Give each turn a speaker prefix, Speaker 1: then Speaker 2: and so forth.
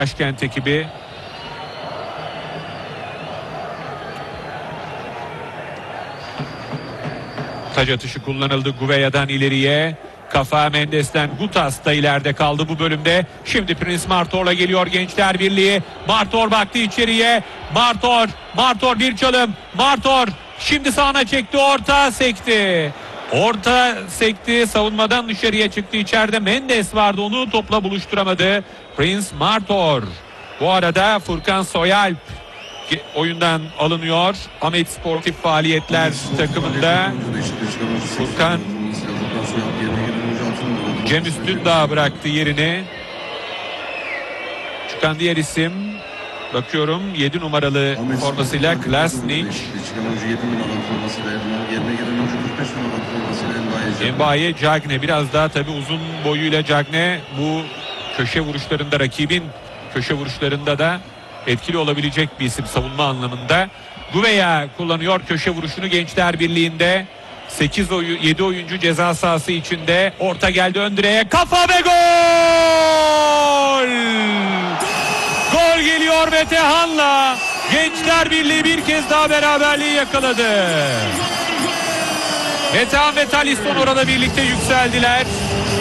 Speaker 1: Başkent ekibi. Taç atışı kullanıldı Gouvea'dan ileriye. Kafa Mendes'ten, Gutas da ileride kaldı bu bölümde. Şimdi Prince Martor'la geliyor Gençler Birliği. Martor baktı içeriye. Martor bir çalım. Martor şimdi sağına çekti, orta sekti. Orta sekti, savunmadan dışarıya çıktı. İçeride Mendes vardı, onu topla buluşturamadı Prince Martor. Bu arada Furkan Soyalp oyundan alınıyor. Ahmet Sportif Faaliyetler takımında. Furkan Cem Üstündağ bıraktı yerini. Çıkan diğer isim, bakıyorum 7 numaralı formasıyla Klasnic. Mbaye Cagne, biraz daha tabi uzun boyuyla Cagne bu köşe vuruşlarında, rakibin köşe vuruşlarında da etkili olabilecek bir isim savunma anlamında. Gouvea kullanıyor köşe vuruşunu Gençler Birliği'nde. 7 oyuncu ceza sahası içinde. Orta geldi ön direğe. Kafa ve gol! Gol geliyor Metehan'la. Gençler Birliği bir kez daha beraberliği yakaladı. Metehan ve Talisson orada birlikte yükseldiler.